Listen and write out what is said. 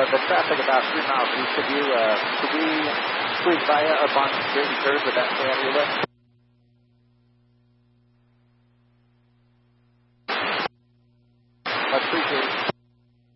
the traffic about 3 miles east of you. Could we squeeze by you up on security curve? Would that stay out of your way? Much appreciated.